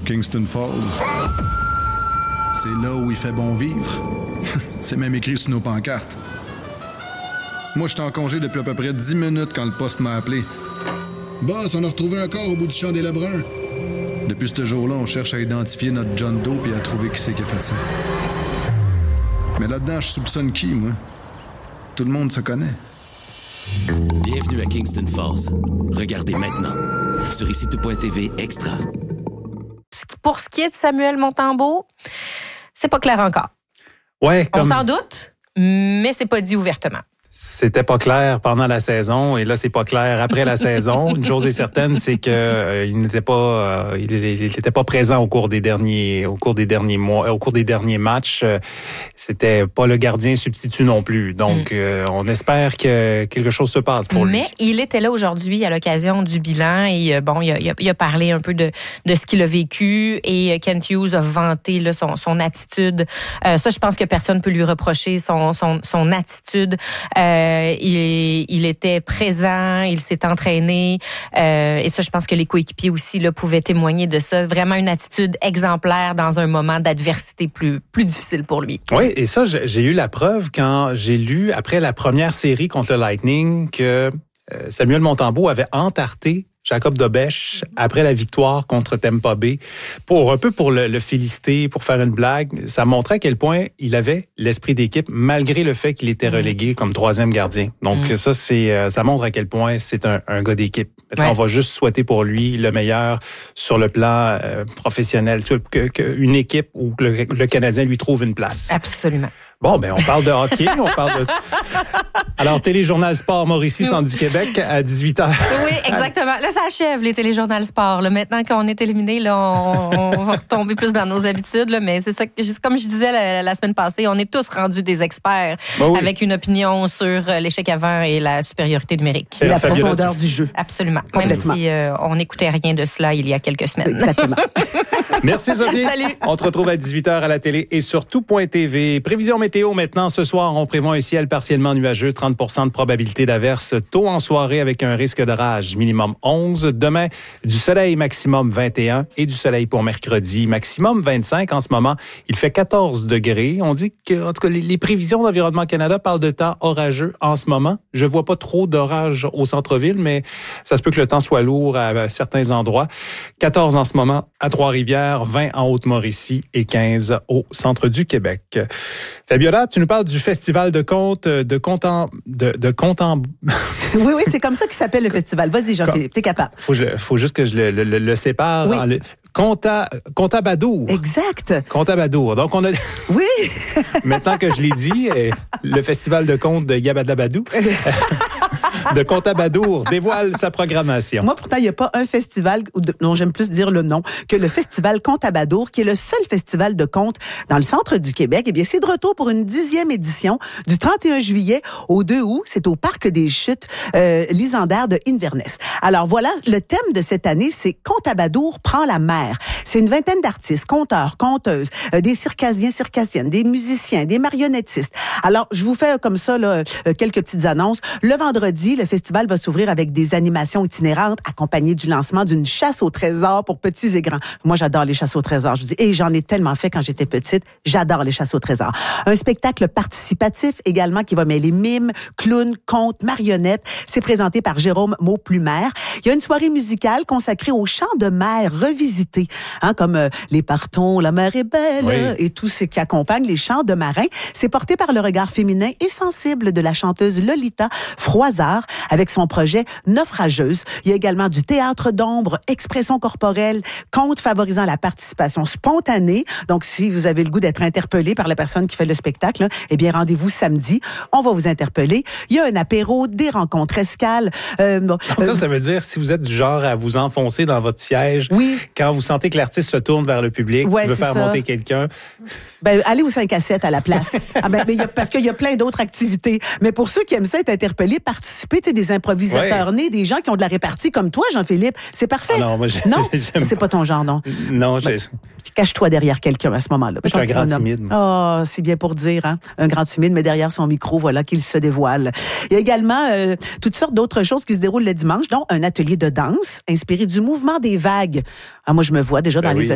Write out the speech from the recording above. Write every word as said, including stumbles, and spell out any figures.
Kingston Falls. C'est là où il fait bon vivre. C'est même écrit sur nos pancartes. Moi, j'étais en congé depuis à peu près dix minutes quand le poste m'a appelé. Boss, on a retrouvé un corps au bout du champ des Lebrun. Depuis ce jour-là, on cherche à identifier notre John Doe et à trouver qui c'est qui a fait ça. Mais là-dedans, je soupçonne qui, moi? Tout le monde se connaît. Bienvenue à Kingston Falls. Regardez maintenant sur ici tout point t v Extra. Pour ce qui est de Samuel Montembeault, c'est pas clair encore. Ouais, comme... On s'en doute, mais c'est pas dit ouvertement. C'était pas clair pendant la saison et là c'est pas clair après la saison. Une chose est certaine, c'est que euh, il n'était pas euh, il, il était pas présent au cours des derniers au cours des derniers mois, au cours des derniers matchs. Euh, c'était pas le gardien substitut non plus. Donc mm. euh, on espère que quelque chose se passe pour lui. Mais il était là aujourd'hui à l'occasion du bilan et euh, bon, il a, il, a, il a parlé un peu de de ce qu'il a vécu et Kent Hughes a vanté là, son son attitude. Euh, ça, je pense que personne peut lui reprocher son son son attitude. Euh, il, il était présent, il s'est entraîné euh, et ça, je pense que les coéquipiers aussi là, pouvaient témoigner de ça. Vraiment une attitude exemplaire dans un moment d'adversité plus, plus difficile pour lui. Oui, et ça, j'ai eu la preuve quand j'ai lu, après la première série contre le Lightning, que Samuel Montembeault avait entarté Jacob Dobèche après la victoire contre Tampa Bay, pour un peu pour le, le féliciter, pour faire une blague. Ça montrait à quel point il avait l'esprit d'équipe, malgré le fait qu'il était relégué comme troisième gardien. Donc mmh. ça, c'est ça montre à quel point c'est un, un gars d'équipe. Ouais. On va juste souhaiter pour lui le meilleur sur le plan euh, professionnel, que, que une équipe où le, le Canadien lui trouve une place. Absolument. Bon, ben on parle de hockey, on parle de... Alors, Téléjournal Sport Mauricie, Centre du Québec, à dix-huit heures. Oui, exactement. Là, ça achève, les Téléjournal Sport. Là, maintenant qu'on est éliminé, là, on, on va retomber plus dans nos habitudes. Là, mais c'est ça, comme je disais la, la semaine passée, on est tous rendus des experts ben oui. avec une opinion sur l'échec avant et la supériorité numérique. Et, et la profondeur du jeu. Absolument. Même si euh, on n'écoutait rien de cela il y a quelques semaines. Exactement. Merci, Sophie. Salut. On te retrouve à dix-huit heures à la télé et sur tout point t v. Prévision météo maintenant. Ce soir, on prévoit un ciel partiellement nuageux, trente pour cent de probabilité d'averse tôt en soirée avec un risque d'orage minimum onze. Demain, du soleil maximum vingt et un et du soleil pour mercredi maximum vingt-cinq. En ce moment, il fait quatorze degrés. On dit que, en tout cas, les, les prévisions d'Environnement Canada parlent de temps orageux en ce moment. Je vois pas trop d'orage au centre-ville, mais ça se peut que le temps soit lourd à, à certains endroits. quatorze en ce moment à Trois-Rivières, vingt en Haute-Mauricie et quinze au centre du Québec. Fabiola, tu nous parles du festival de contes de content de, de content. Oui, oui, c'est comme ça qu'il s'appelle le festival. Vas-y, Jean-Philippe, t'es capable. Faut, faut juste que je le, le, le sépare. Oui. En le, Conta, Contabadour. Exact. Contabadour. Donc, on a... Oui. Maintenant que je l'ai dit, le festival de contes de Yabadabadou de Contabadour dévoile sa programmation. Moi, pourtant, il n'y a pas un festival, dont j'aime plus dire le nom, que le festival Contabadour, qui est le seul festival de contes dans le centre du Québec. Eh bien, c'est de retour pour une dixième édition du trente et un juillet au deux août. C'est au Parc des Chutes euh, Lysandaire de Inverness. Alors, voilà, le thème de cette année, c'est Contabadour prend la mer. C'est une vingtaine d'artistes, conteurs, conteuses, euh, des circassiens, circassiennes, des musiciens, des marionnettistes. Alors, je vous fais comme ça là, euh, quelques petites annonces. Le vendredi, le festival va s'ouvrir avec des animations itinérantes accompagnées du lancement d'une chasse au trésor pour petits et grands. Moi, j'adore les chasses au trésor. Je vous dis, et j'en ai tellement fait quand j'étais petite. J'adore les chasses au trésor. Un spectacle participatif également qui va mêler mimes, clowns, contes, marionnettes. C'est présenté par Jérôme Mauplumer. Il y a une soirée musicale consacrée aux chants de mer revisités, hein, comme euh, les partons, la mer est belle, oui. et tout ce qui accompagne les chants de marins. C'est porté par le regard féminin et sensible de la chanteuse Lolita Froissart avec son projet Naufrageuse. Il y a également du théâtre d'ombre, expression corporelle, contes favorisant la participation spontanée. Donc, si vous avez le goût d'être interpellé par la personne qui fait le spectacle, là, eh bien, rendez-vous samedi. On va vous interpeller. Il y a un apéro, des rencontres escales. Euh, bon, ça, euh, ça veut dire, si vous êtes du genre à vous enfoncer dans votre siège, oui. quand vous sentez que l'artiste se tourne vers le public, ouais, veut faire ça. monter quelqu'un. Ben, allez au cinq à sept à la place. ah ben, mais y a, parce qu'il y a plein d'autres activités. Mais pour ceux qui aiment ça être interpellés, participer, tu sais, des improvisateurs ouais. nés, des gens qui ont de la répartie comme toi, Jean-Philippe, c'est parfait. Ah non, moi, j'ai, non? j'aime c'est pas ton genre, non? Non, j'ai... Ben, cache-toi derrière quelqu'un à ce moment-là. Je suis un grand timide. Oh, c'est bien pour dire, hein? Un grand timide, mais derrière son micro, voilà qu'il se dévoile. Il y a également euh, toutes sortes d'autres choses qui se déroulent le dimanche, dont un atelier de danse inspiré du mouvement des vagues. Ah, moi, je me vois déjà dans ben les oui.